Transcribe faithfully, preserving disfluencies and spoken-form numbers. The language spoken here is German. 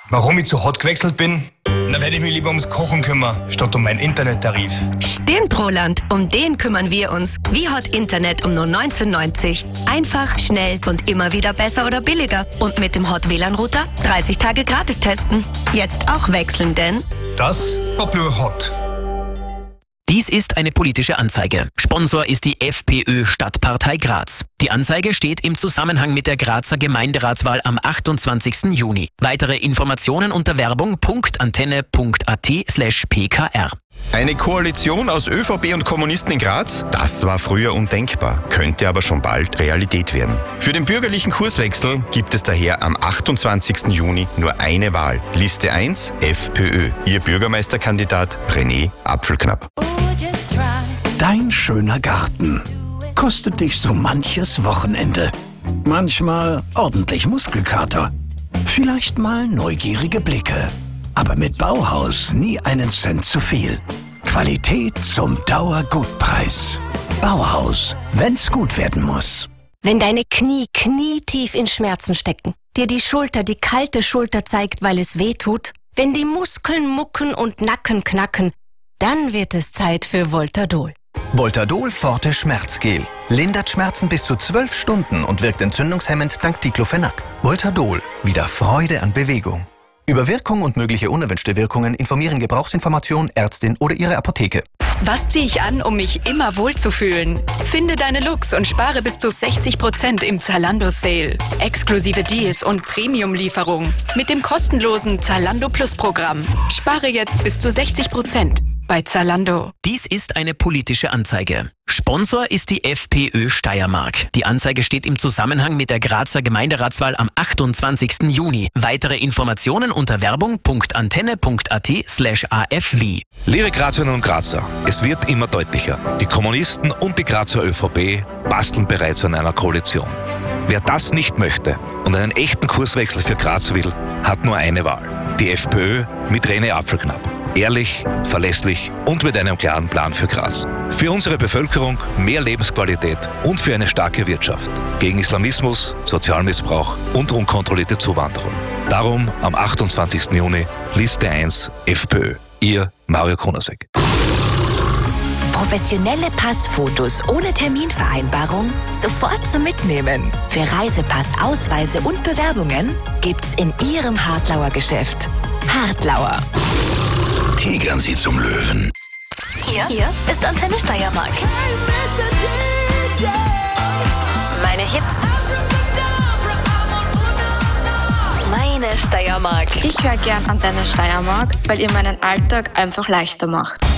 Warum ich zu Hot gewechselt bin? Da werde ich mich lieber ums Kochen kümmern, statt um meinen Internettarif. Stimmt, Roland. Um den kümmern wir uns. Wie Hot Internet um nur neunzehn neunzig. Einfach, schnell und immer wieder besser oder billiger. Und mit dem Hot W L A N-Router dreißig Tage gratis testen. Jetzt auch wechseln, denn Das war Blue Hot. Dies ist eine politische Anzeige. Sponsor ist die FPÖ Stadtpartei Graz. Die Anzeige steht im Zusammenhang mit der Grazer Gemeinderatswahl am achtundzwanzigsten Juni. Weitere Informationen unter werbung punkt antenne punkt at slash pkr. Eine Koalition aus ÖVP und Kommunisten in Graz? Das war früher undenkbar, könnte aber schon bald Realität werden. Für den bürgerlichen Kurswechsel gibt es daher am achtundzwanzigsten Juni nur eine Wahl. Liste eins, FPÖ. Ihr Bürgermeisterkandidat René Apfelknapp. Dein schöner Garten kostet dich so manches Wochenende. Manchmal ordentlich Muskelkater. Vielleicht mal neugierige Blicke. Aber mit Bauhaus nie einen Cent zu viel. Qualität zum Dauergutpreis. Bauhaus, wenn's gut werden muss. Wenn deine Knie knietief in Schmerzen stecken, dir die Schulter die kalte Schulter zeigt, weil es weh tut, wenn die Muskeln mucken und Nacken knacken, dann wird es Zeit für Voltadol. Voltadol Forte Schmerzgel. Lindert Schmerzen bis zu zwölf Stunden und wirkt entzündungshemmend dank Diclofenac. Voltadol. Wieder Freude an Bewegung. Über Wirkung und mögliche unerwünschte Wirkungen informieren Gebrauchsinformation, Ärztin oder Ihre Apotheke. Was ziehe ich an, um mich immer wohlzufühlen? Finde deine Looks und spare bis zu sechzig Prozent im Zalando Sale. Exklusive Deals und Premium-Lieferung mit dem kostenlosen Zalando Plus Programm. Spare jetzt bis zu sechzig Prozent bei Zalando. Dies ist eine politische Anzeige. Sponsor ist die FPÖ Steiermark. Die Anzeige steht im Zusammenhang mit der Grazer Gemeinderatswahl am achtundzwanzigsten Juni. Weitere Informationen unter werbung punkt antenne punkt at slash afv. Liebe Grazerinnen und Grazer, es wird immer deutlicher. Die Kommunisten und die Grazer ÖVP basteln bereits an einer Koalition. Wer das nicht möchte und einen echten Kurswechsel für Graz will, hat nur eine Wahl. Die FPÖ mit René Apfelknapp. Ehrlich, verlässlich und mit einem klaren Plan für Graz. Für unsere Bevölkerung mehr Lebensqualität und für eine starke Wirtschaft. Gegen Islamismus, Sozialmissbrauch und unkontrollierte Zuwanderung. Darum am achtundzwanzigsten Juni Liste eins FPÖ. Ihr Mario Konasek. professionelle Passfotos ohne Terminvereinbarung sofort zum Mitnehmen. Für Reisepass, Ausweise und Bewerbungen gibt's in Ihrem Hartlauer Geschäft. Hartlauer. Tigern Sie zum Löwen. Hier, Hier ist Antenne Steiermark. Meine Hits. Meine Steiermark. Ich höre gern Antenne Steiermark, weil ihr meinen Alltag einfach leichter macht.